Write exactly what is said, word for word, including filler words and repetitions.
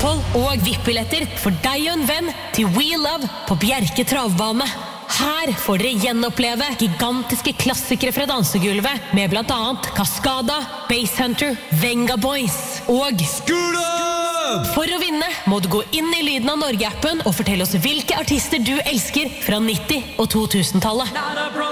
opphold og V I P-billetter for deg og en venn til We Love på Bjerke Travbane. Her får dere gjenoppleve gigantiske klassikere fra dansegulvet med blant annet Cascada, Basshunter, Venga Boys og Skula! For å vinne må du gå inn i Lyden av Norge-appen og fortelle oss hvilke artister du elsker fra nitti- og to tusen-tallet.